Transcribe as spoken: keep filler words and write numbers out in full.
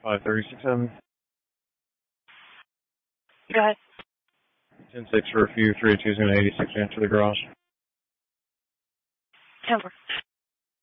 five three six seven. Go ahead. ten six for a few, three two is going to eighty-six, enter the garage. ten four.